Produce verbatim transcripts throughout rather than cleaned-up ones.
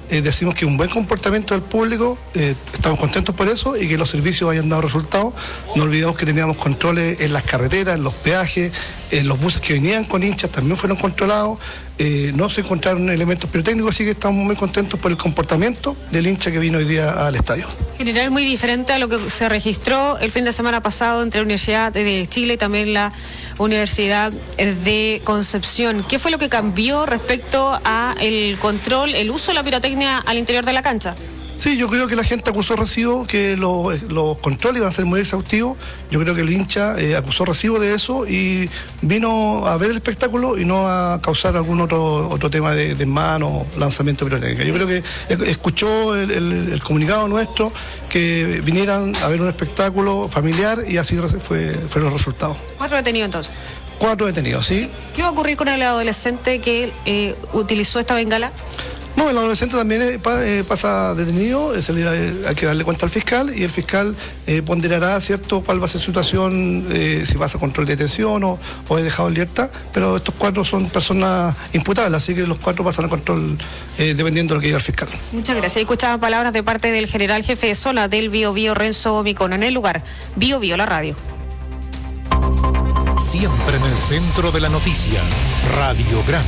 eh, decimos que un buen comportamiento del público, eh, estamos contentos por eso y que los servicios hayan dado resultados. No olvidemos que teníamos controles en las carreteras, en los peajes, en los buses que venían con hinchas también fueron controlados. Eh, no se encontraron elementos pirotécnicos, así que estamos muy contentos por el comportamiento del hincha que vino hoy día al estadio. General, muy diferente a lo que se registró el fin de semana pasado entre la Universidad de Chile y también la Universidad de Concepción. ¿Qué fue lo que cambió respecto a el control, el uso de la pirotecnia al interior de la cancha? Sí, yo creo que la gente acusó recibo que los, los controles iban a ser muy exhaustivos. Yo creo que el hincha eh, acusó recibo de eso y vino a ver el espectáculo y no a causar algún otro otro tema de, de mano, lanzamiento de pirotécnica. Yo creo que escuchó el, el, el comunicado nuestro que vinieran a ver un espectáculo familiar y así fue, fueron los resultados. ¿Cuatro detenidos entonces? Cuatro detenidos, sí. ¿Qué va a ocurrir con el adolescente que eh, utilizó esta bengala? No, el adolescente también eh, pa, eh, pasa detenido, eh, se le, eh, hay que darle cuenta al fiscal y el fiscal eh, ponderará, ¿cierto?, cuál va a ser su situación, eh, si pasa control de detención o, o es dejado en libertad, pero estos cuatro son personas imputables, así que los cuatro pasan a control eh, dependiendo de lo que diga el fiscal. Muchas gracias. Escuchaba palabras de parte del general jefe de zona del Bío Bío, Renzo Micona. En el lugar, Bío Bío, la radio. Siempre en el centro de la noticia, Radiograma.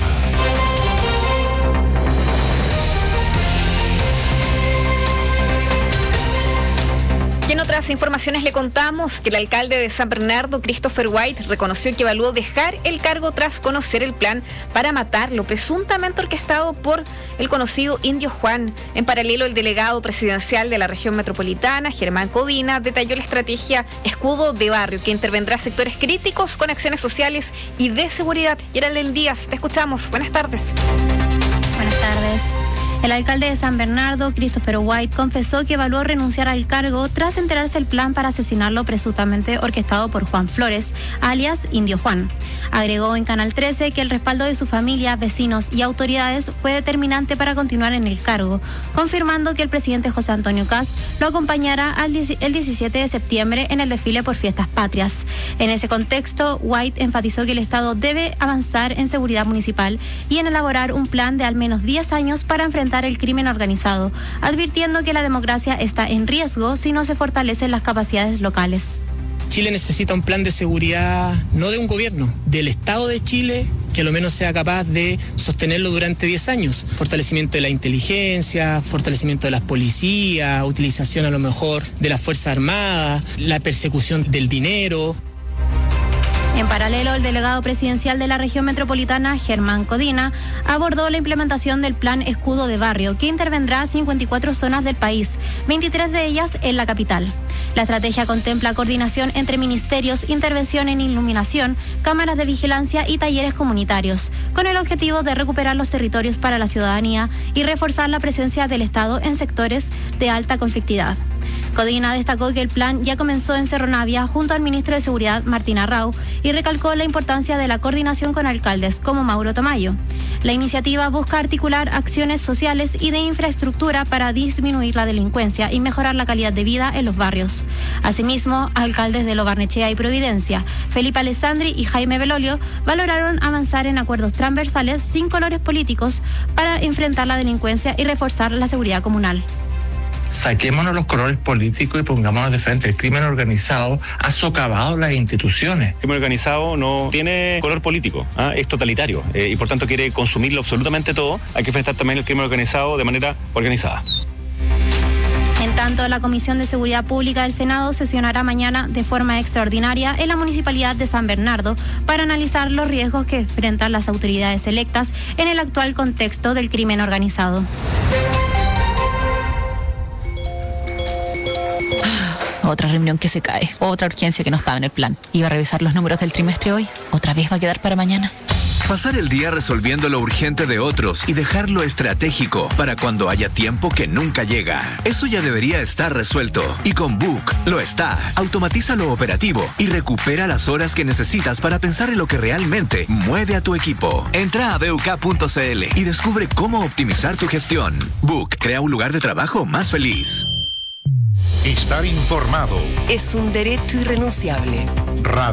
Y en otras informaciones le contamos que el alcalde de San Bernardo, Christopher White, reconoció que evaluó dejar el cargo tras conocer el plan para matarlo, presuntamente orquestado por el conocido Indio Juan. En paralelo, el delegado presidencial de la región metropolitana, Germán Codina, detalló la estrategia Escudo de Barrio, que intervendrá sectores críticos con acciones sociales y de seguridad. Yeralén Díaz, te escuchamos. Buenas tardes. Buenas tardes. El alcalde de San Bernardo, Christopher White, confesó que evaluó renunciar al cargo tras enterarse el plan para asesinarlo presuntamente orquestado por Juan Flores, alias Indio Juan. Agregó en Canal trece que el respaldo de su familia, vecinos y autoridades fue determinante para continuar en el cargo, confirmando que el presidente José Antonio Kast lo acompañará el diecisiete de septiembre en el desfile por Fiestas Patrias. En ese contexto, White enfatizó que el Estado debe avanzar en seguridad municipal y en elaborar un plan de al menos diez años para enfrentar el crimen organizado, advirtiendo que la democracia está en riesgo si no se fortalecen las capacidades locales. Chile necesita un plan de seguridad, no de un gobierno, del Estado de Chile, que a lo menos sea capaz de sostenerlo durante diez años. Fortalecimiento de la inteligencia, fortalecimiento de las policías, utilización a lo mejor de las Fuerzas Armadas, la persecución del dinero. En paralelo, el delegado presidencial de la región metropolitana, Germán Codina, abordó la implementación del plan Escudo de Barrio, que intervendrá cincuenta y cuatro zonas del país, veintitrés de ellas en la capital. La estrategia contempla coordinación entre ministerios, intervención en iluminación, cámaras de vigilancia y talleres comunitarios, con el objetivo de recuperar los territorios para la ciudadanía y reforzar la presencia del Estado en sectores de alta conflictividad. Codina destacó que el plan ya comenzó en Cerro Navia junto al ministro de Seguridad, Martín Arrau, y recalcó la importancia de la coordinación con alcaldes como Mauro Tamayo. La iniciativa busca articular acciones sociales y de infraestructura para disminuir la delincuencia y mejorar la calidad de vida en los barrios. Asimismo, alcaldes de Lo Barnechea y Providencia, Felipe Alessandri y Jaime Belolio, valoraron avanzar en acuerdos transversales sin colores políticos para enfrentar la delincuencia y reforzar la seguridad comunal. Saquémonos los colores políticos y pongámonos de frente. El crimen organizado ha socavado las instituciones. El crimen organizado no tiene color político, ¿eh? Es totalitario eh, y por tanto quiere consumirlo absolutamente todo. Hay que enfrentar también el crimen organizado de manera organizada. En tanto, la Comisión de Seguridad Pública del Senado sesionará mañana de forma extraordinaria en la Municipalidad de San Bernardo para analizar los riesgos que enfrentan las autoridades electas en el actual contexto del crimen organizado. Otra reunión que se cae, otra urgencia que no estaba en el plan. Iba a revisar los números del trimestre hoy, otra vez va a quedar para mañana. Pasar el día resolviendo lo urgente de otros y dejar lo estratégico para cuando haya tiempo que nunca llega. Eso ya debería estar resuelto. Y con Book lo está. Automatiza lo operativo y recupera las horas que necesitas para pensar en lo que realmente mueve a tu equipo. Entra a b u k punto c l y descubre cómo optimizar tu gestión. Book crea un lugar de trabajo más feliz. Estar informado es un derecho irrenunciable. Radio